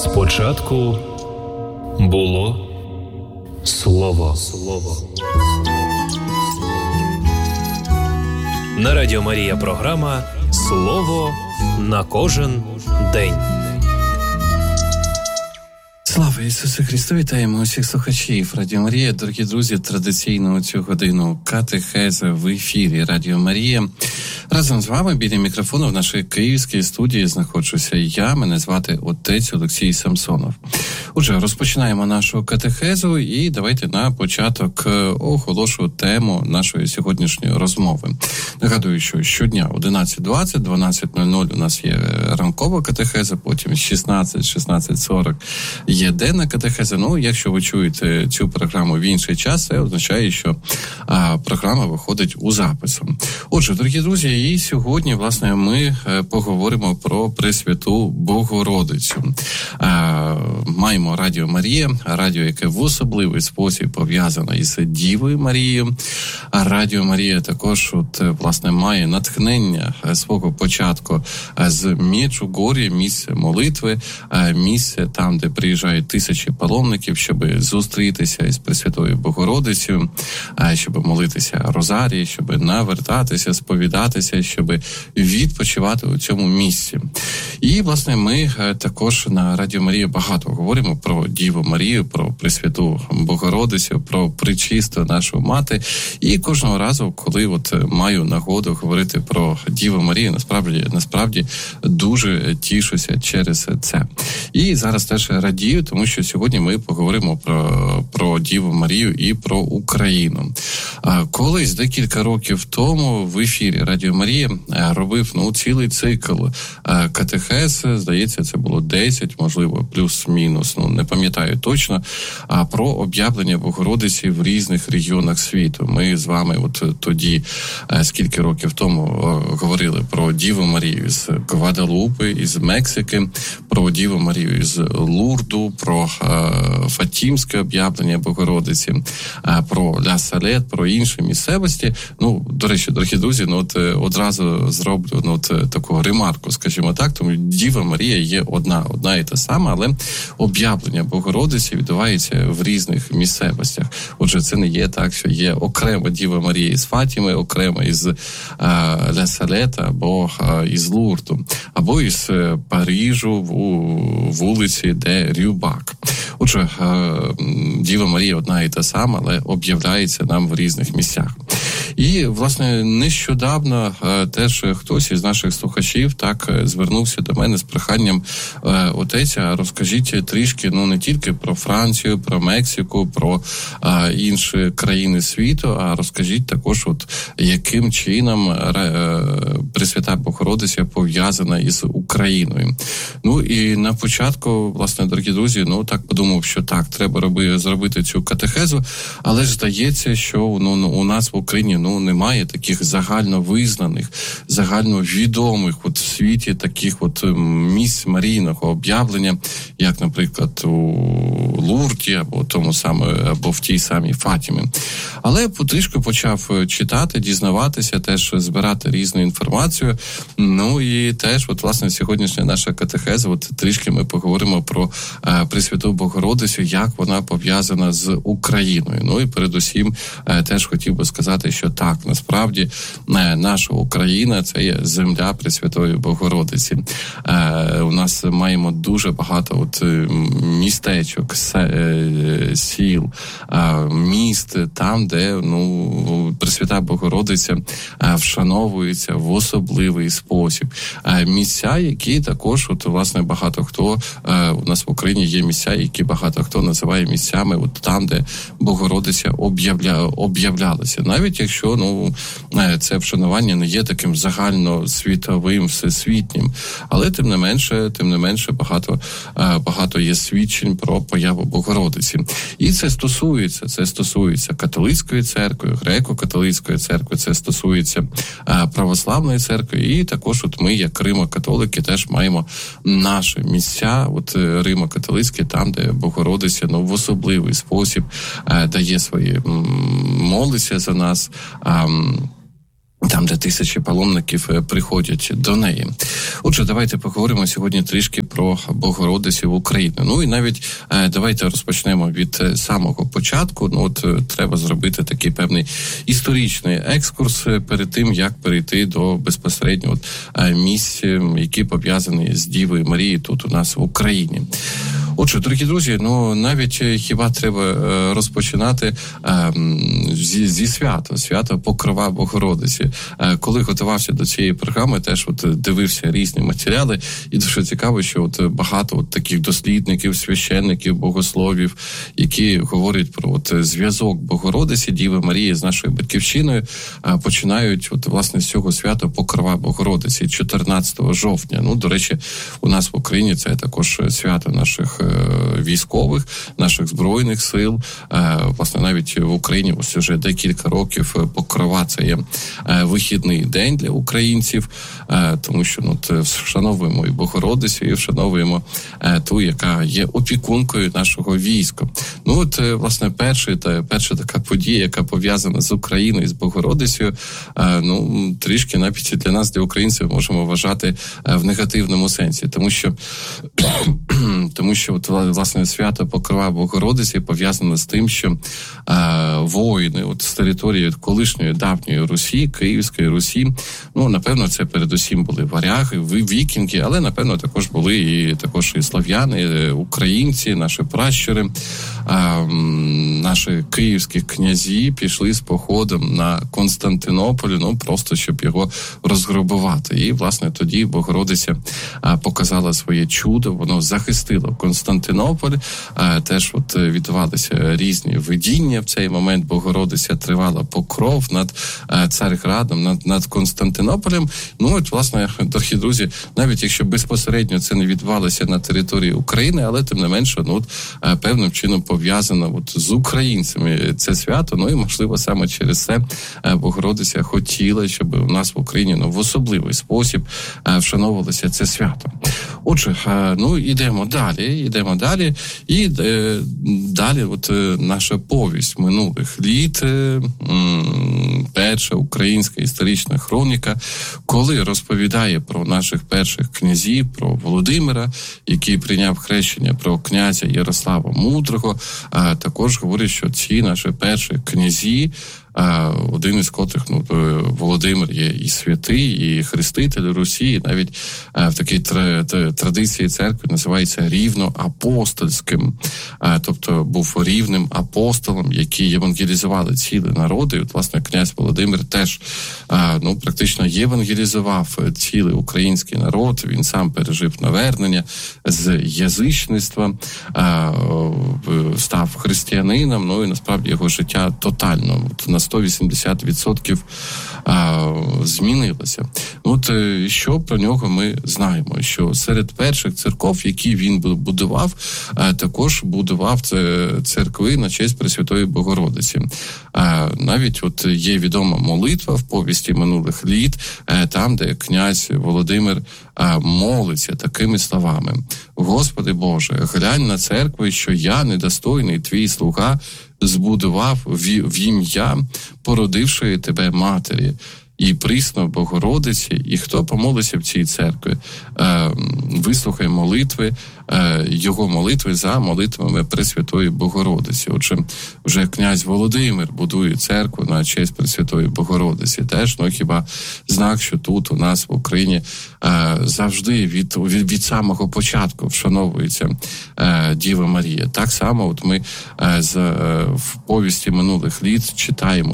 Спочатку було Слово. На Радіо Марія програма «Слово на кожен день». Слава Ісусу Христу! Вітаємо усіх слухачів Радіо Марія. Дорогі друзі, традиційно у цю годину катехези в ефірі Радіо Марія. Разом з вами біля мікрофону в нашій київській студії знаходжуся я. Мене звати отець Олексій Самсонов. Отже, розпочинаємо нашу катехезу і давайте на початок оголошу тему нашої сьогоднішньої розмови. Нагадую, що щодня 11:20, 12:00 у нас є ранкова катехеза, потім 16:40 є денна катехеза. Ну, якщо ви чуєте цю програму в інший час, це означає, що програма виходить у запису. Отже, дорогі друзі, і сьогодні, власне, ми поговоримо про Пресвяту Богородицю. Маємо Радіо Марія, радіо, яке в особливий спосіб пов'язане із Дівою Марією. А Радіо Марія також, власне, має натхнення свого початку з Меджугор'я, місце молитви, місце там, де приїжджають тисячі паломників, щоб зустрітися із Пресвятою Богородицею, щоб молитися розарії, щоб навертатися, сповідатися, щоб відпочивати у цьому місці. І, власне, ми також на Радіо Марія багато говоримо про Діву Марію, про Пресвяту Богородицю, про Пречисту нашу мати. І кожного разу, коли маю нагоду говорити про Діву Марію, насправді дуже тішуся через це. І зараз теж радію, тому що сьогодні ми поговоримо про Діву Марію і про Україну. Колись декілька років тому в ефірі Радіо Марія робив цілий цикл катехез, здається, це було 10, можливо, плюс-мінус, не пам'ятаю точно, про об'явлення Богородиці в різних регіонах світу. Ми з вами тоді, скільки років тому, говорили про Діву Марію з Гваделупи, із Мексики, про Діву Марію з Лурду, про Фатімське об'явлення Богородиці, про Ля Салет, про інші місцевості. До речі, дорогі друзі, одразу зроблю таку ремарку, скажімо так, тому Діва Марія є одна і та сама, але об'явлення Богородиці відбувається в різних місцевостях. Отже, це не є так, що є окрема Діва Марія із Фатіми, окрема із Ля Салета або із Лурду, або із Парижу в вулиці де Рюбак. Отже, Діва Марія одна і та сама, але об'являється нам в різних місцях. І, власне, нещодавно теж хтось із наших слухачів так звернувся до мене з проханням: отеця, розкажіть трішки, не тільки про Францію, про Мексику, про інші країни світу, а розкажіть також, яким чином Пресвята Богородиця пов'язана із Україною. І на початку, власне, дорогі друзі, так подумав, що так, треба зробити цю катехезу, але ж здається, що у нас в Україні немає таких загальновизнаних, загальновідомих в світі таких місць Марійного об'явлення, як, наприклад, у Лурді, або в тій самій Фатімі. Але потрішку почав читати, дізнаватися, теж збирати різну інформацію. І теж, власне, сьогоднішня наша катехеза, трішки ми поговоримо про Пресвяту Богородицю, як вона пов'язана з Україною. І передусім теж хотів би сказати, що так, насправді наша Україна – це є земля Пресвятої Богородиці. У нас маємо дуже багато містечок, сіл, міст, там, де Пресвята Богородиця вшановується в особливий спосіб. Місця, які також, власне, багато хто у нас в Україні є місця, які багато хто називає місцями там, де Богородиця об'являлася. Навіть якщо це вшанування не є таким загальносвітовим, всесвітнім, але тим не менше багато є свідчень про появу Богородиці. І це стосується католицької церкви, греко-католицької церкви, це стосується православної церкви, і також ми, як римо-католики, теж маємо наші місця, римо-католицькі, там, де Богородиця в особливий спосіб дає свої, молиться за нас, там, де тисячі паломників приходять до неї. Отже, давайте поговоримо сьогодні трішки про Богородицю в Україні. Ну і навіть давайте розпочнемо від самого початку. Ну от треба зробити такий певний історичний екскурс перед тим, як перейти до безпосередньо місць, які пов'язані з Дівою Марією тут у нас в Україні. Отже, дорогі друзі, ну навіть хіба треба розпочинати зі свята Покрова Богородиці. Коли готувався до цієї програми, теж дивився різні матеріали, і дуже цікаво, що багато таких дослідників, священників, богословів, які говорять про зв'язок Богородиці, Діви Марії з нашою батьківщиною, починають власне з цього свята Покрова Богородиці 14 жовтня. Ну, до речі, у нас в Україні це також свято наших військових, наших збройних сил. Власне, навіть в Україні ось вже декілька років Покрова – це є вихідний день для українців, тому що вшановуємо і Богородицю, і вшановуємо ту, яка є опікункою нашого війська. Ну от, власне, перша така подія, яка пов'язана з Україною, з Богородицею, ну, трішки навіть для нас, для українців, можемо вважати в негативному сенсі, тому що власне, свято Покрова Богородиці пов'язане з тим, що воїни з території колишньої давньої Русі, Київської Русі, ну, напевно, це передусім були варяги, вікінги, але, напевно, також були і слав'яни, українці, наші пращури, наші київські князі пішли з походом на Константинополь, ну, просто щоб його розграбувати. І, власне, тоді Богородиця показала своє чудо, воно захистило Константинополь, теж відбувалися різні видіння в цей момент. Богородиця тривала покров над Царградом, над Константинополем. Ну, от, власне, дорогі друзі, навіть якщо безпосередньо це не відбувалося на території України, але, тим не менше, ну, певним чином пов'язано з українцями це свято, ну, і, можливо, саме через це Богородиця хотіла, щоб у нас в Україні, ну, в особливий спосіб вшановувалося це свято. Отже, ну, йдемо далі, і далі наша повість минулих літ, перша українська історична хроніка, коли розповідає про наших перших князів, про Володимира, який прийняв хрещення, про князя Ярослава Мудрого, також говорить, що ці наші перші князі, один із котрих, ну, Володимир є і святий, і хреститель Русі, і навіть в такій традиції церкви називається рівноапостольським, тобто був рівним апостолом, які євангелізували цілі народи. І, от, власне, князь Володимир теж, ну, практично євангелізував цілий український народ, він сам пережив навернення з язичництва, став християнином, ну, і насправді його життя тотально, на 180% змінилося. От що про нього ми знаємо? Що серед перших церков, які він будував, також будував церкви на честь Пресвятої Богородиці. Навіть от є відома молитва в повісті минулих літ, там, де князь Володимир молиться такими словами: «Господи Боже, глянь на церкви, що я, недостойний твій слуга, збудував в ім'я породившої тебе матері, і присно Богородиці, і хто помолиться в цій церкві, вислухай молитви, його молитви за молитвами Пресвятої Богородиці». Отже, вже князь Володимир будує церкву на честь Пресвятої Богородиці. Теж, ну, хіба знак, що тут у нас в Україні завжди від самого початку вшановується Діва Марія. Так само от ми в повісті минулих літ читаємо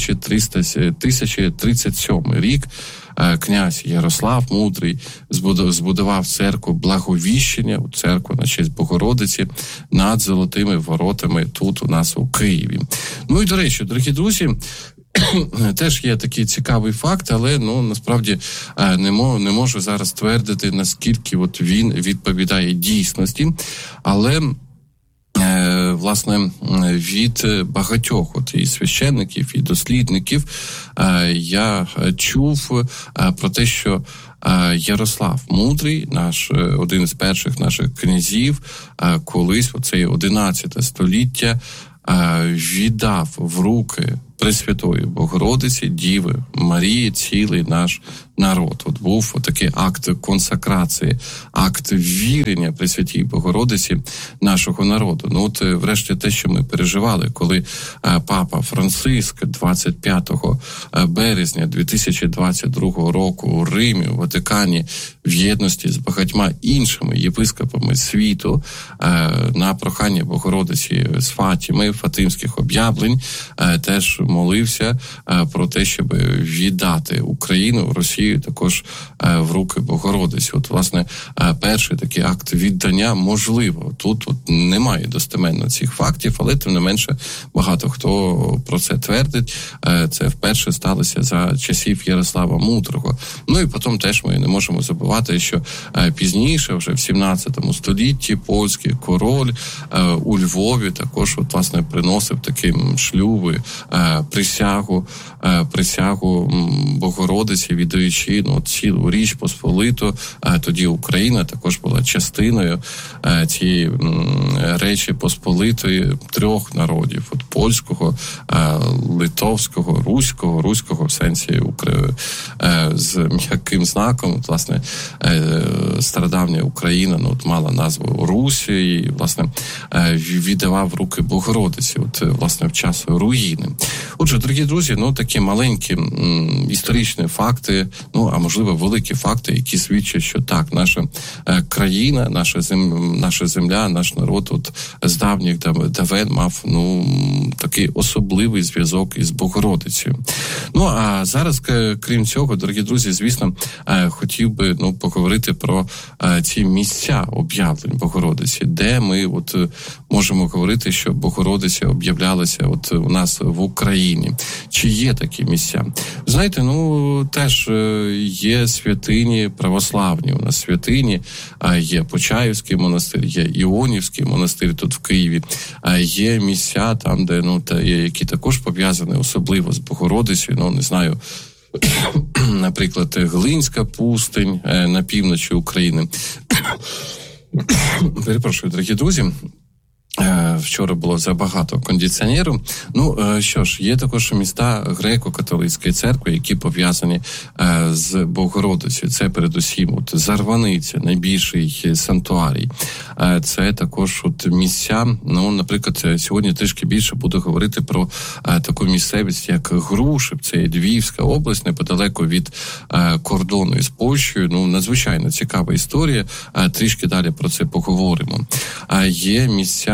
1037 рік. Князь Ярослав Мудрий збудував церкву Благовіщення, церкву на честь Богородиці, над Золотими воротами тут у нас у Києві. Ну і, до речі, дорогі друзі, теж є такий цікавий факт, але, ну, насправді не можу зараз твердити, наскільки от він відповідає дійсності, але власне, від багатьох і священників, і дослідників я чув про те, що Ярослав Мудрий, один з перших наших князів, колись, оце 11 століття, віддав в руки Пресвятої Богородиці, Діви Марії, цілий наш народ. От був такий акт консакрації, акт вірення Пресвятій Богородиці нашого народу. Ну от, врешті, те, що ми переживали, коли Папа Франциск 25 березня 2022 року у Римі, у Ватикані, в єдності з багатьма іншими єпископами світу на прохання Богородиці з Фатіми, Фатимських об'явлень, теж молився про те, щоб віддати Україну, Росію також в руки Богородиці. От, власне, перший такий акт віддання можливо. Тут немає достеменно цих фактів, але тим не менше багато хто про це твердить. Це вперше сталося за часів Ярослава Мудрого. Ну і потім теж ми не можемо забувати, що пізніше, вже в 17 столітті, польський король у Львові також, от, власне, приносив такі шлюби, присягу Богородиці, віддаючи цілу Річ Посполиту. Тоді Україна також була частиною цієї Речі Посполитої трьох народів: от польського, литовського, руського в сенсі з м'яким знаком. От, власне, стародавня Україна мала назву Русь і, власне, віддавав в руки Богородиці, от, власне, в час руїни. Отже, дорогі друзі, такі маленькі історичні факти, а можливо великі факти, які свідчать, що так, наша країна, наша земля, наш народ от з давніх давен мав такий особливий зв'язок із Богородицею. А зараз, крім цього, дорогі друзі, звісно, хотів би поговорити про ці місця об'явлень Богородиці, де ми от можемо говорити, що Богородиця об'являлася от у нас в Україні. Чи є такі місця? Знаєте, теж є святині православні. У нас святині, є Почаївський монастир, є Іонівський монастир тут в Києві, є місця там, де які також пов'язані особливо з Богородицею, не знаю, наприклад, Глинська пустинь на півночі України. Перепрошую, дорогі друзі. Вчора було забагато кондиціонеру. Що ж, є також міста Греко-католицької церкви, які пов'язані з Богородицею. Це передусім Зарваниця, найбільший санктуарій. Це також місця, наприклад, сьогодні трішки більше буду говорити про таку місцевість, як Грушів. Це Львівська область, неподалеку від кордону із Польщею. Надзвичайно цікава історія. Трішки далі про це поговоримо. Є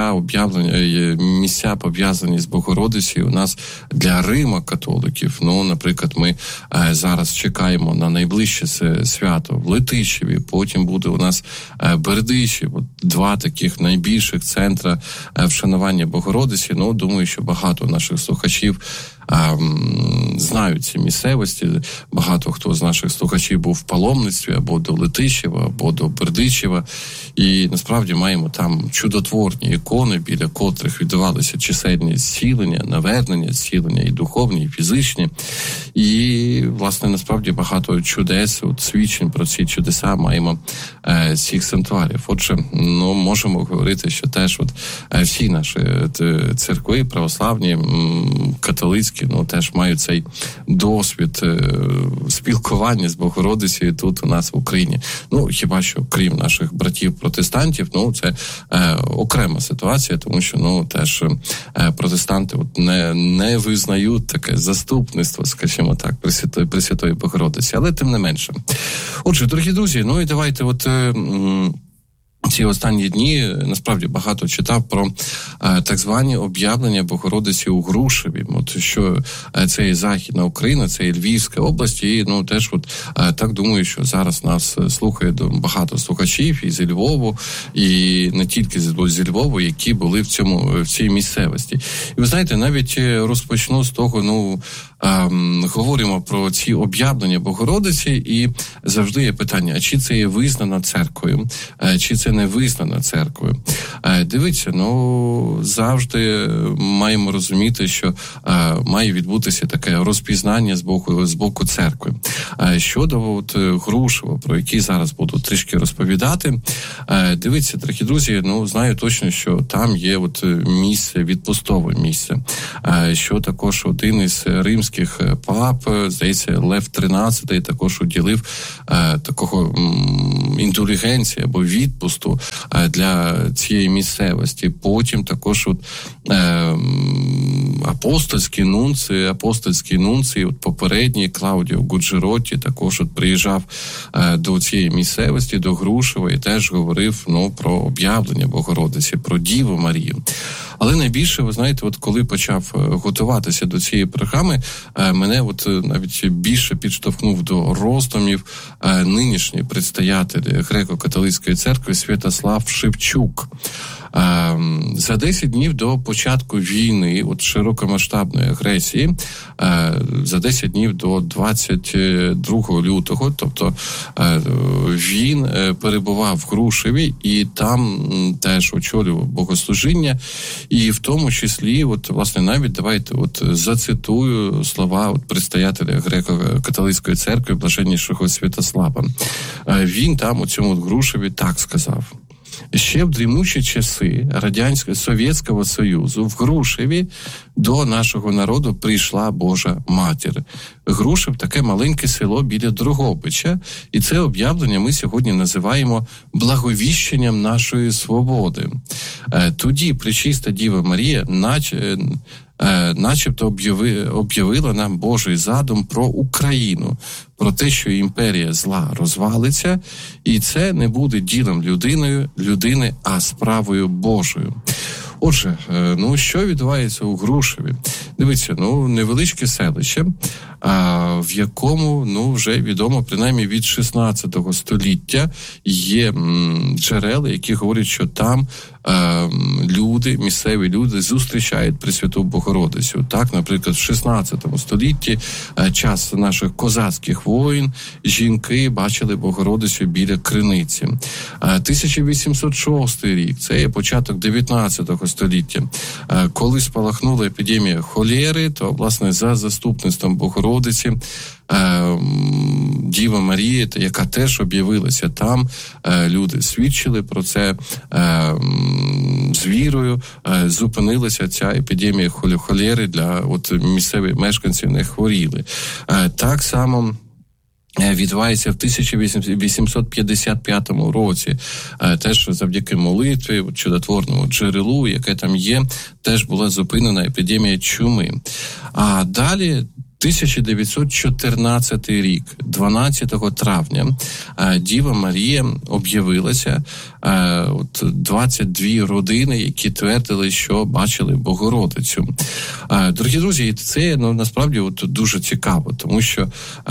місця пов'язані з Богородицею у нас для Рима-католиків. Наприклад, ми зараз чекаємо на найближче свято в Летичеві, потім буде у нас Бердичів. Два таких найбільших центра вшанування Богородиці. Думаю, що багато наших слухачів знають ці місцевості. Багато хто з наших слухачів був в паломництві або до Летичева, або до Бердичева. І насправді маємо там чудотворні ікони, біля котрих відбувалися чисельні зцілення, навернення, зцілення і духовні, і фізичні. І, власне, насправді багато чудес, свідчень про ці чудеса маємо з цих санктуарів. Отже, можемо говорити, що теж всі наші церкви, православні, католицькі, теж мають цей досвід спілкування з Богородицею тут у нас в Україні. Хіба що, крім наших братів-протестантів, це окрема ситуація, тому що, теж протестанти не визнають таке заступництво, скажімо так, Пресвятої Богородиці, але тим не менше. Отже, дорогі друзі, і давайте ці останні дні насправді багато читав про так звані об'явлення Богородиці у Грушеві. Що це і Західна Україна, це і Львівська область, і теж так думаю, що зараз нас слухає багато слухачів і зі Львову, і не тільки зі Львову, які були в цій місцевості. І ви знаєте, навіть розпочну з того, говоримо про ці об'явлення Богородиці, і завжди є питання, а чи це є визнано церквою, чи це не визнано церквою. Дивіться, завжди маємо розуміти, що має відбутися таке розпізнання з боку церкви. Щодо Грушева, про який зараз буду трішки розповідати, дивіться, дорогі друзі, знаю точно, що там є місце, відпустове місце, що також один із римських пап, здається, Лев XIII також уділив такого індулігенції або відпусту для цієї місцевості. Потім також апостольський нунцій, попередній Клаудіо Гуджеротті також приїжджав до цієї місцевості, до Грушева, і теж говорив про об'явлення Богородиці, про Діву Марію. Але найбільше, ви знаєте, коли почав готуватися до цієї програми, мене навіть більше підштовхнув до роздумів нинішній предстоятель Греко-католицької церкви Святослав Шевчук. За 10 днів до початку війни, широкомасштабної агресії, за 10 днів до 22 лютого, тобто він перебував в Грушеві і там теж очолював богослужіння, і в тому числі, власне, навіть давайте зацитую слова предстоятеля Греко-католицької церкви блаженнішого Святослава. Він там у цьому Грушеві так сказав: ще в дрімучі часи Совєтського Союзу в Грушеві до нашого народу прийшла Божа Матір. Грушев – таке маленьке село біля Дрогобича, і це об'явлення ми сьогодні називаємо благовіщенням нашої свободи. Тоді Пречиста Діва Марія начебто об'явила нам Божий задум про Україну, про те, що імперія зла розвалиться, і це не буде ділом людини, а справою Божою. Отже, що відбувається у Грушеві? Дивіться, невеличке селище, в якому, вже відомо, принаймні від 16 століття є джерела, які говорять, що там місцеві люди зустрічають Пресвяту Богородицю. Так, наприклад, в 16 столітті, час наших козацьких воїн, жінки бачили Богородицю біля криниці. 1806 рік, це є початок 19 століття, коли спалахнула епідемія холери, то, власне, за заступництвом Богородиці Діва Марія, яка теж об'явилася там, люди свідчили про це, з вірою зупинилася ця епідемія холери, для місцевих мешканців не хворіли. Так само відбувається в 1855 році, теж завдяки молитві, чудотворному джерелу, яке там є, теж була зупинена епідемія чуми. А далі 1914 рік, 12 травня, Діва Марія об'явилася, 22 родини, які твердили, що бачили Богородицю. Дорогі друзі, це насправді дуже цікаво, тому що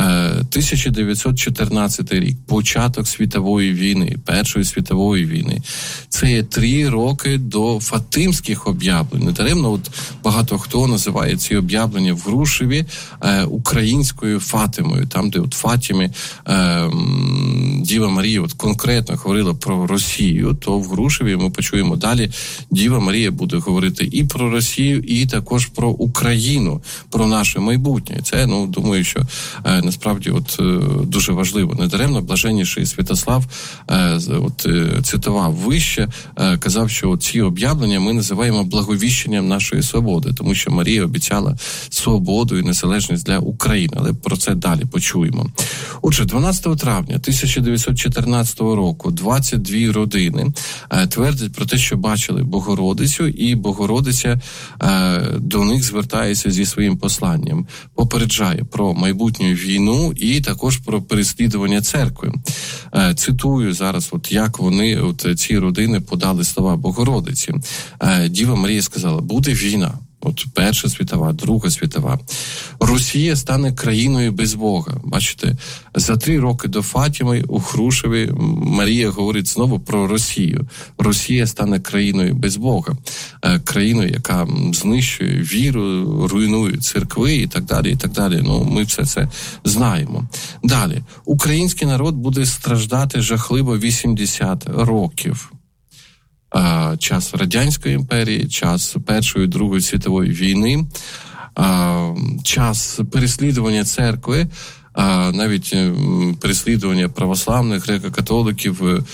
1914 рік, початок світової війни, Першої світової війни, це є 3 роки до фатимських об'явлень. Недаремно багато хто називає ці об'явлення в Грушеві українською Фатимою, там, де в Фатімі Діва Марія конкретно говорила про Росію, то в Грушеві ми почуємо далі, Діва Марія буде говорити і про Росію, і також про Україну, про наше майбутнє. Це, думаю, що насправді дуже важливо. Недаремно блаженніший Святослав цитував вище, казав, що ці об'явлення ми називаємо благовіщенням нашої свободи, тому що Марія обіцяла свободу і незалежність для України, але про це далі почуємо. Отже, 12 травня 1914 року 22 родини твердять про те, що бачили Богородицю, і Богородиця до них звертається зі своїм посланням, попереджає про майбутню війну і також про переслідування церкви. Цитую зараз, як вони, ці родини, подали слова Богородиці. Діва Марія сказала: буде війна, От Перша світова, Друга світова. Росія стане країною без Бога. Бачите, за 3 роки до Фатіми у Хрущеві Марія говорить знову про Росію. Росія стане країною без Бога. Країною, яка знищує віру, руйнує церкви і так далі, і так далі. Ну, ми все це знаємо. Далі. Український народ буде страждати жахливо 80 років. Час Радянської імперії, час Першої, Другої світової війни, час переслідування церкви, навіть переслідування православних, греко-католиків,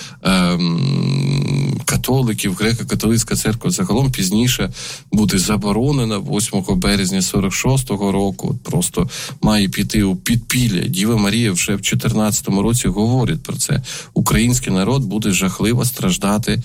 католиків, греко-католицька церква загалом пізніше буде заборонена 8 березня 46-го року. Просто має піти у підпілля. Діва Марія вже в 14-му році говорить про це. Український народ буде жахливо страждати